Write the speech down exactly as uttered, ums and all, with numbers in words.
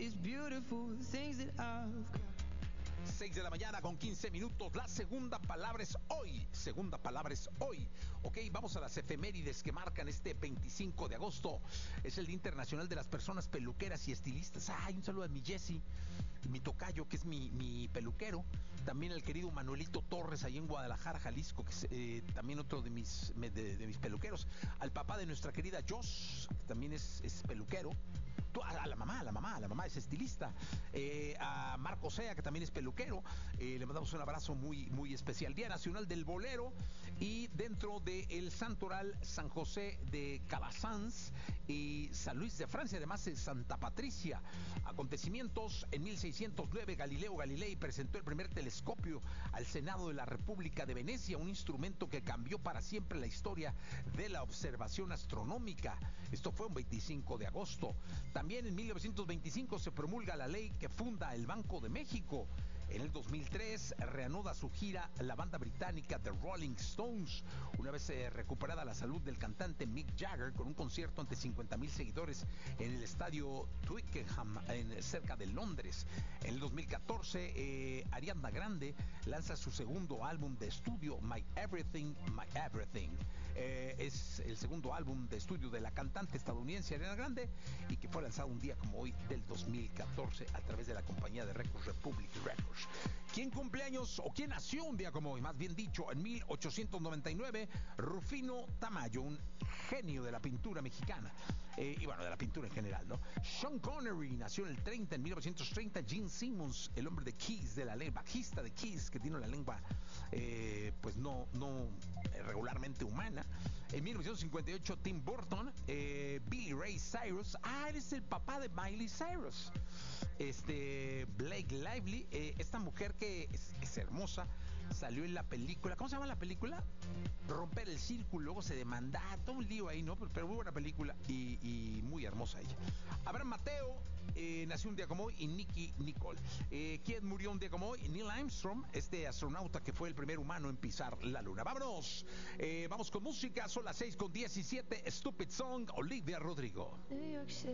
it's beautiful, the things that I've got. seis de la mañana con quince minutos. La segunda palabra es hoy. Segunda palabra es hoy. Ok, vamos a las efemérides que marcan este veinticinco de agosto. Es el Día Internacional de las Personas Peluqueras y Estilistas. Ay, un saludo a mi Jesse, mi tocayo, que es mi, mi peluquero. También el querido Manuelito Torres, ahí en Guadalajara, Jalisco, que es eh, también otro de mis, de, de mis peluqueros. Al papá de nuestra querida Joss, que también es, es peluquero. A la mamá, a la mamá, a la mamá es estilista. Eh, a Marco Sea, que también es peluquero. Eh, le mandamos un abrazo muy, muy especial. Día Nacional del Bolero. Y dentro del Santoral San José de Calasanz y San Luis de Francia, además de Santa Patricia. Acontecimientos: en mil seiscientos nueve, Galileo Galilei presentó el primer telescopio al Senado de la República de Venecia, un instrumento que cambió para siempre la historia de la observación astronómica. Esto fue un veinticinco de agosto. También en mil novecientos veinticinco se promulga la ley que funda el Banco de México. En el dos mil tres reanuda su gira la banda británica The Rolling Stones, una vez eh, recuperada la salud del cantante Mick Jagger, con un concierto ante cincuenta mil seguidores en el estadio Twickenham, en, cerca de Londres. En el dos mil catorce, eh, Ariana Grande lanza su segundo álbum de estudio, My Everything, My Everything. Eh, es el segundo álbum de estudio de la cantante estadounidense Ariana Grande, y que fue lanzado un día como hoy del dos mil catorce a través de la compañía de Records Republic Records. ¿Quién cumpleaños o quién nació un día como hoy? Más bien dicho, en mil ochocientos noventa y nueve, Rufino Tamayo, un genio de la pintura mexicana. Eh, y bueno, de la pintura en general, ¿no? Sean Connery nació en el treinta, en mil novecientos treinta. Gene Simmons, el hombre de Kiss, de la lengua, bajista de Kiss, que tiene la lengua eh, pues no, no eh, regularmente humana. En mil novecientos cincuenta y ocho, Tim Burton. eh, Billy Ray Cyrus. Ah, eres el papá de Miley Cyrus. Este, Blake Lively, eh, esta mujer que es, es hermosa, salió en la película, ¿cómo se llama la película? Romper el Círculo, luego se demanda, todo un lío ahí, ¿no? Pero, pero muy buena película y, y muy hermosa ella. Abraham Mateo eh, nació un día como hoy, y Nicky Nicole. Eh, ¿Quién murió un día como hoy? Neil Armstrong, este astronauta que fue el primer humano en pisar la luna. Vámonos, eh, vamos con música, son las seis con diecisiete. Stupid Song, Olivia Rodrigo. New York City.